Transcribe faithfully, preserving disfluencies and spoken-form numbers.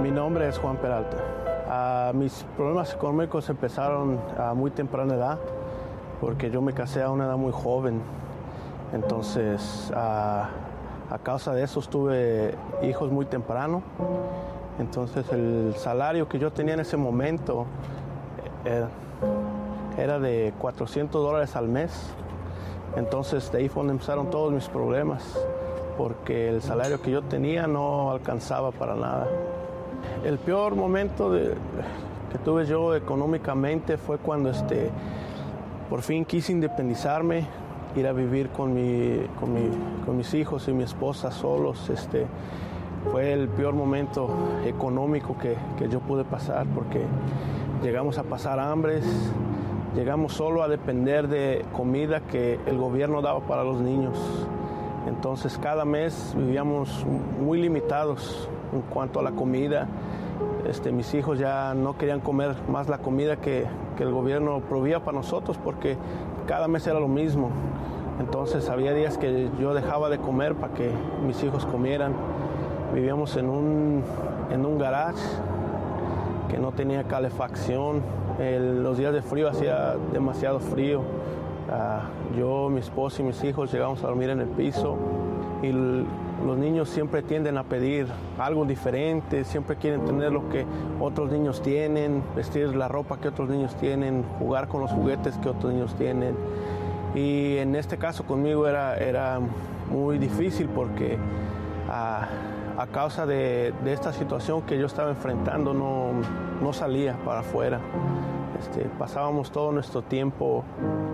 Mi nombre es Juan Peralta. Uh, mis problemas económicos empezaron a muy temprana edad porque yo me casé a una edad muy joven. Entonces, uh, a causa de eso tuve hijos muy temprano. Entonces, el salario que yo tenía en ese momento era, era de cuatrocientos dólares al mes. Entonces, de ahí fue donde empezaron todos mis problemas, porque el salario que yo tenía no alcanzaba para nada. El peor momento de, que tuve yo económicamente fue cuando este, por fin quise independizarme, ir a vivir con, mi, con, mi, con mis hijos y mi esposa solos. Este, fue el peor momento económico que, que yo pude pasar, porque llegamos a pasar hambres, llegamos solo a depender de comida que el gobierno daba para los niños. Entonces cada mes vivíamos muy limitados en cuanto a la comida. Este, mis hijos ya no querían comer más la comida que, que el gobierno proveía para nosotros, porque cada mes era lo mismo. Entonces había días que yo dejaba de comer para que mis hijos comieran. Vivíamos en un, en un garage que no tenía calefacción. El, los días de frío hacía demasiado frío. Uh, yo, mi esposa y mis hijos llegamos a dormir en el piso, y l- los niños siempre tienden a pedir algo diferente, siempre quieren tener lo que otros niños tienen, vestir la ropa que otros niños tienen, jugar con los juguetes que otros niños tienen. Y en este caso conmigo era, era muy difícil, porque uh, a causa de, de esta situación que yo estaba enfrentando no, no salía para afuera. Este, pasábamos todo nuestro tiempo